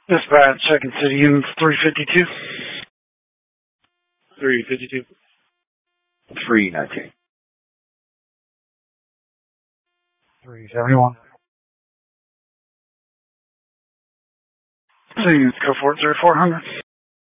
Dispatch, Second City Unit 352. 352. 319. 371. So units go for it, 0400.